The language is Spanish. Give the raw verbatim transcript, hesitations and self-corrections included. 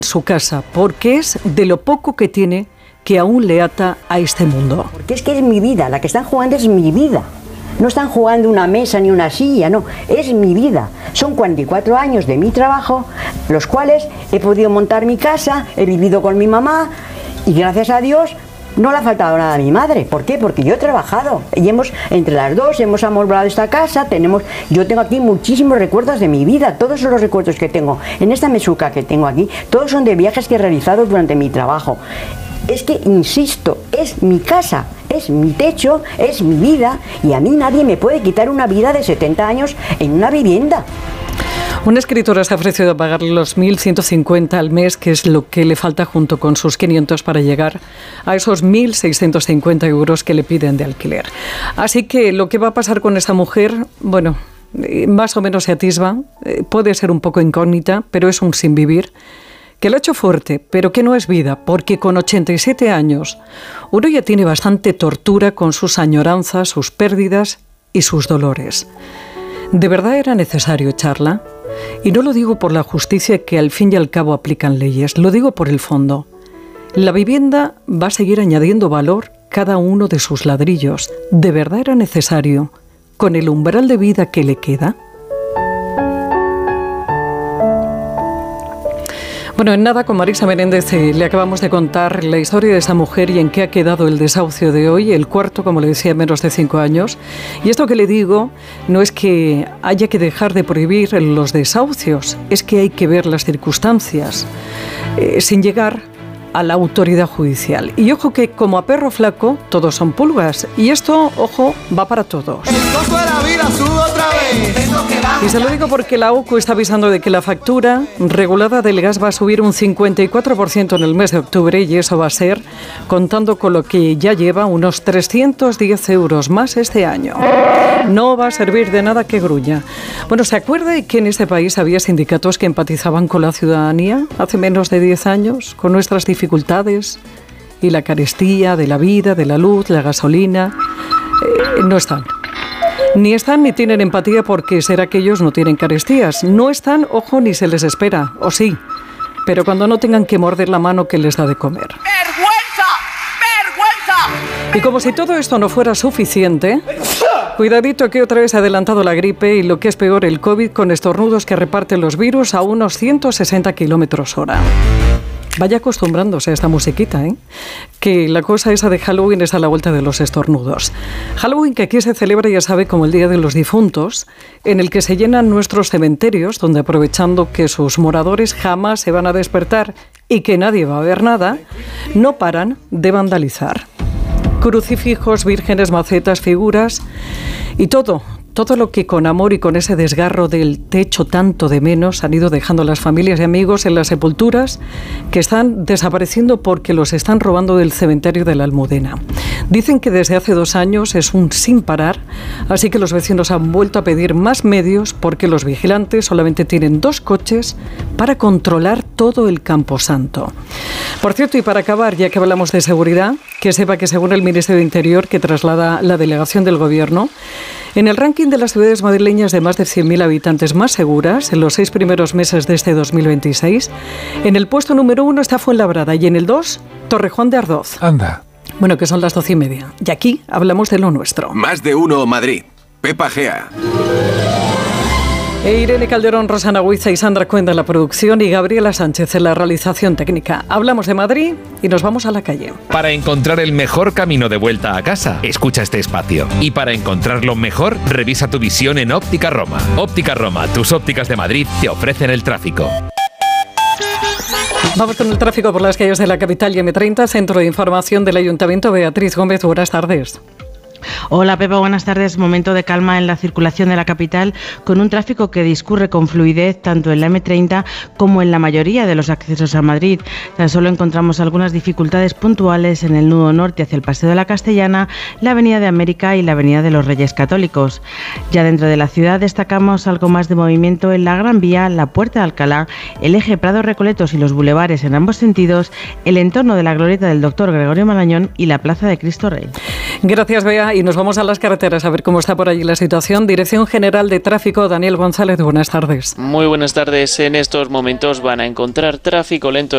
su casa, porque es de lo poco que tiene que aún le ata a este mundo. Porque es que es mi vida, la que están jugando es mi vida. No están jugando una mesa ni una silla, no, es mi vida. Son cuarenta y cuatro años de mi trabajo, los cuales he podido montar mi casa, he vivido con mi mamá y gracias a Dios no le ha faltado nada a mi madre. ¿Por qué? Porque yo he trabajado y hemos, entre las dos, hemos amoblado esta casa, tenemos, yo tengo aquí muchísimos recuerdos de mi vida, todos los recuerdos que tengo en esta mesuca que tengo aquí, todos son de viajes que he realizado durante mi trabajo. Es que, insisto, es mi casa, es mi techo, es mi vida y a mí nadie me puede quitar una vida de setenta años en una vivienda. Una escritora se ha ofrecido a pagar los mil ciento cincuenta al mes, que es lo que le falta junto con sus quinientos para llegar a esos mil seiscientos cincuenta euros que le piden de alquiler. Así que lo que va a pasar con esta mujer, bueno, más o menos se atisba, puede ser un poco incógnita, pero es un sin vivir, que lo ha hecho fuerte, pero que no es vida, porque con ochenta y siete años uno ya tiene bastante tortura con sus añoranzas, sus pérdidas y sus dolores. ¿De verdad era necesario echarla? Y no lo digo por la justicia que al fin y al cabo aplican leyes, lo digo por el fondo. La vivienda va a seguir añadiendo valor cada uno de sus ladrillos. ¿De verdad era necesario? ¿Con el umbral de vida que le queda? Bueno, en nada, con Marisa Menéndez eh, le acabamos de contar la historia de esa mujer y en qué ha quedado el desahucio de hoy, el cuarto, como le decía, en menos de cinco años. Y esto que le digo no es que haya que dejar de prohibir los desahucios, es que hay que ver las circunstancias eh, sin llegar a la autoridad judicial. Y ojo que como a perro flaco todos son pulgas. Y esto, ojo, va para todos. El costo de la vida sube otra vez. Y se lo digo porque la O C U está avisando de que la factura regulada del gas va a subir un cincuenta y cuatro por ciento en el mes de octubre y eso va a ser, contando con lo que ya lleva, unos trescientos diez euros más este año. No va a servir de nada que gruña. Bueno, ¿se acuerda de que en este país había sindicatos que empatizaban con la ciudadanía hace menos de diez años, con nuestras dificultades y la carestía de la vida, de la luz, la gasolina? Eh, no están. Ni están ni tienen empatía porque será que ellos no tienen carestías. No están, ojo, ni se les espera, o sí, pero cuando no tengan que morder la mano que les da de comer. ¡Vergüenza! ¡Vergüenza! Y como si todo esto no fuera suficiente, cuidadito que otra vez ha adelantado la gripe y lo que es peor, el COVID, con estornudos que reparten los virus a unos ciento sesenta kilómetros hora. Vaya acostumbrándose a esta musiquita, ¿eh? Que la cosa esa de Halloween es a la vuelta de los estornudos. Halloween, que aquí se celebra, ya sabe, como el Día de los Difuntos, en el que se llenan nuestros cementerios, donde aprovechando que sus moradores jamás se van a despertar y que nadie va a ver nada, no paran de vandalizar. Crucifijos, vírgenes, macetas, figuras y todo. Todo lo que con amor y con ese desgarro del techo tanto de menos han ido dejando las familias y amigos en las sepulturas que están desapareciendo porque los están robando del cementerio de la Almudena. Dicen que desde hace dos años es un sin parar, así que los vecinos han vuelto a pedir más medios porque los vigilantes solamente tienen dos coches para controlar todo el Camposanto. Por cierto, y para acabar, ya que hablamos de seguridad, que sepa que según el Ministerio de Interior, que traslada la delegación del Gobierno, en el ranking de las ciudades madrileñas de más de cien mil habitantes más seguras, en los seis primeros meses de este dos mil veintiséis, en el puesto número uno está Fuenlabrada y en el dos, Torrejón de Ardoz. Anda. Bueno, que son las doce y media. Y aquí hablamos de lo nuestro. Más de uno Madrid. Pepa Gea. E Irene Calderón, Rosana Huiza y Sandra Cuenda en la producción y Gabriela Sánchez en la realización técnica. Hablamos de Madrid y nos vamos a la calle. Para encontrar el mejor camino de vuelta a casa, escucha este espacio. Y para encontrarlo mejor, revisa tu visión en Óptica Roma. Óptica Roma, tus ópticas de Madrid te ofrecen el tráfico. Vamos con el tráfico por las calles de la capital y eme treinta, Centro de Información del Ayuntamiento. Beatriz Gómez, buenas tardes. Hola Pepa, buenas tardes. Momento de calma en la circulación de la capital con un tráfico que discurre con fluidez tanto en la eme treinta como en la mayoría de los accesos a Madrid. Tan solo encontramos algunas dificultades puntuales en el nudo norte hacia el Paseo de la Castellana, la Avenida de América y la Avenida de los Reyes Católicos. Ya dentro de la ciudad destacamos algo más de movimiento en la Gran Vía, la Puerta de Alcalá, el eje Prado-Recoletos y los bulevares en ambos sentidos, el entorno de la glorieta del Doctor Gregorio Marañón y la Plaza de Cristo Rey. Gracias, Bea. Y nos vamos a las carreteras a ver cómo está por allí la situación. Dirección General de Tráfico, Daniel González, buenas tardes. Muy buenas tardes. En estos momentos van a encontrar tráfico lento